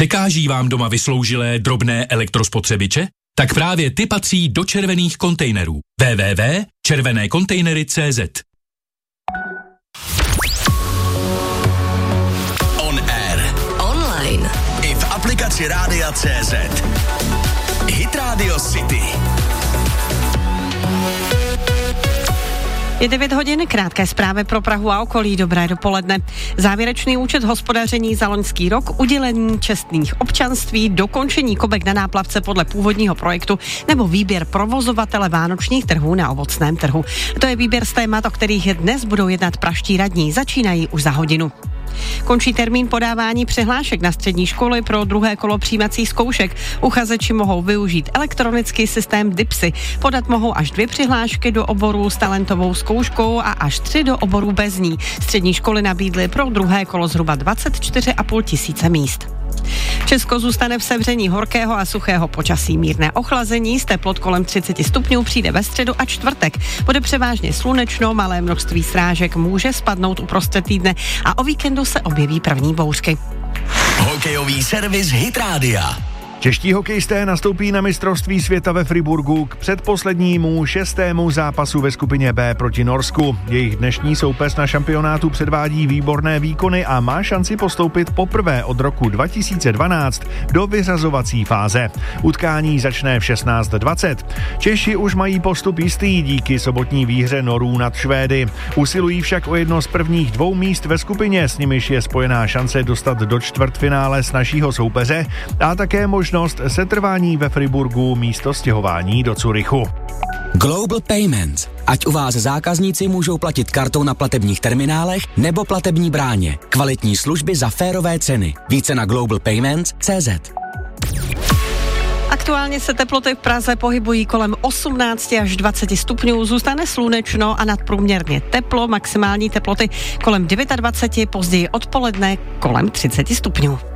Překáží vám doma vysloužilé drobné elektrospotřebiče? Tak právě ty patří do červených kontejnerů. www.červenékontejnery.cz. On air. Online. I v aplikaci Rádia CZ. Hit Radio City. Je 9 hodin, krátké zprávy pro Prahu a okolí, dobré dopoledne. Závěrečný účet hospodaření za loňský rok, udělení čestných občanství, dokončení kobek na náplavce podle původního projektu nebo výběr provozovatele vánočních trhů na ovocném trhu. To je výběr z témat, o kterých dnes budou jednat pražští radní. Začínají už za hodinu. Končí termín podávání přihlášek na střední školy pro druhé kolo přijímacích zkoušek. Uchazeči mohou využít elektronický systém DIPSy. Podat mohou až 2 přihlášky do oboru s talentovou zkouškou a až 3 do oboru bez ní. Střední školy nabídly pro druhé kolo zhruba 24,5 tisíce míst. Česko zůstane v sevření horkého a suchého počasí. Mírné ochlazení z teplot kolem 30 stupňů přijde ve středu a čtvrtek. Bude převážně slunečno, malé množství srážek může spadnout uprostřed týdne a o víkendu se objeví první bouřky. Hokejový servis Hit Rádia. Čeští hokejisté nastoupí na mistrovství světa ve Friburgu k předposlednímu 6. zápasu ve skupině B proti Norsku. Jejich dnešní soupeř na šampionátu předvádí výborné výkony a má šanci postoupit poprvé od roku 2012 do vyřazovací fáze. Utkání začne v 16:20. Češi už mají postup jistý díky sobotní výhře Norů nad Švédy. Usilují však o jedno z prvních 2 míst ve skupině, s nimiž je spojená šance dostat do čtvrtfinále snazšího soupeře a také možnost setrvání ve Friburgu místo stěhování do Curychu. Global Payments. Ať u vás zákazníci můžou platit kartou na platebních terminálech nebo platební bráně. Kvalitní služby za férové ceny. Více na globalpayments.cz. Aktuálně se teploty v Praze pohybují kolem 18 až 20 stupňů, zůstane slunečno a nadprůměrně teplo, maximální teploty kolem 29, později odpoledne kolem 30 stupňů.